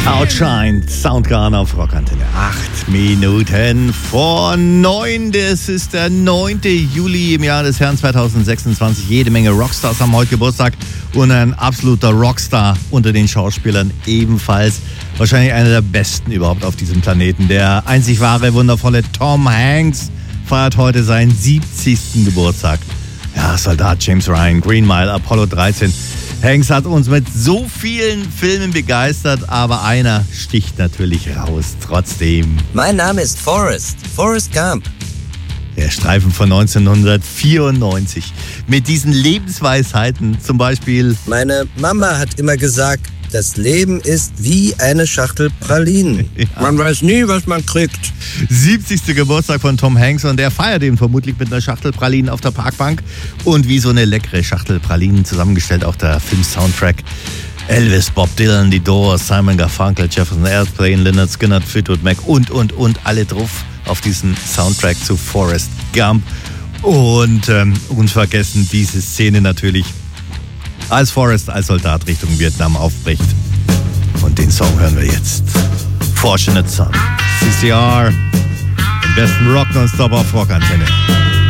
Outshine, Soundgarden auf Rockantenne. 8 Minuten vor 9. Es ist der 9. Juli im Jahr des Herrn 2026. Jede Menge Rockstars haben heute Geburtstag und ein absoluter Rockstar unter den Schauspielern ebenfalls. Wahrscheinlich einer der besten überhaupt auf diesem Planeten. Der einzig wahre, wundervolle Tom Hanks feiert heute seinen 70. Geburtstag. Ja, Soldat James Ryan, Green Mile, Apollo 13. Hanks hat uns mit so vielen Filmen begeistert, aber einer sticht natürlich raus trotzdem. Mein Name ist Forrest Gump. Der Streifen von 1994. Mit diesen Lebensweisheiten zum Beispiel. Meine Mama hat immer gesagt, das Leben ist wie eine Schachtel Pralinen. Ja. Man weiß nie, was man kriegt. 70. Geburtstag von Tom Hanks und der feiert ihn vermutlich mit einer Schachtel Pralinen auf der Parkbank. Und wie so eine leckere Schachtel Pralinen zusammengestellt auch der Film-Soundtrack. Elvis, Bob Dylan, die Doors, Simon Garfunkel, Jefferson Airplane, Lynyrd Skynyrd, Fleetwood Mac und alle drauf auf diesen Soundtrack zu Forrest Gump. Und unvergessen diese Szene natürlich, als Forrest als Soldat Richtung Vietnam aufbricht. Und den Song hören wir jetzt. Fortunate Son. CCR. Im besten Rock nonstop auf Rockantenne.